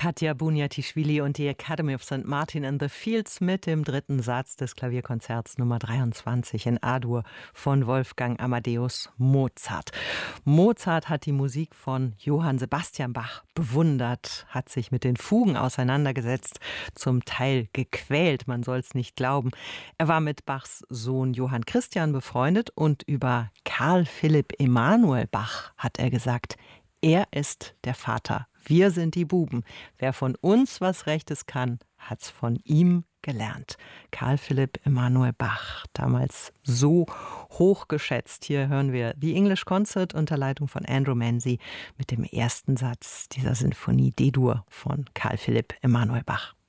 Katja Bunjatischvili und die Academy of St. Martin in the Fields mit dem dritten Satz des Klavierkonzerts Nummer 23 in A-Dur von Wolfgang Amadeus Mozart. Mozart hat die Musik von Johann Sebastian Bach bewundert, hat sich mit den Fugen auseinandergesetzt, zum Teil gequält, man soll es nicht glauben. Er war mit Bachs Sohn Johann Christian befreundet und über Karl Philipp Emanuel Bach hat er gesagt: Er ist der Vater, wir sind die Buben. Wer von uns was Rechtes kann, hat's von ihm gelernt. Karl Philipp Emanuel Bach, damals so hoch geschätzt. Hier hören wir The English Concert unter Leitung von Andrew Manzi mit dem ersten Satz dieser Sinfonie D-Dur von Karl Philipp Emanuel Bach.